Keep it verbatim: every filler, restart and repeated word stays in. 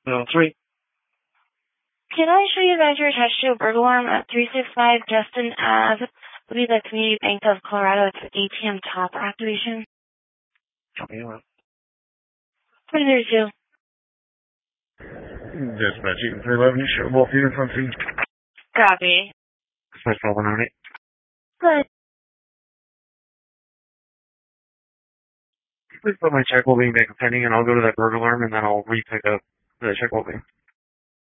No, three. Can I show you guys your attached to a burglar alarm at three sixty-five Justin Ave? Would be the Community Bank of Colorado. It's A T M top activation. Copy that. twenty thirty-two. Dispatch, you can three eleven, you show both units on scene. Copy. Dispatch twelve one nine eight. Good. Please put my check while being back pending, and I'll go to that burglar alarm, and then I'll re-pick up the check while being.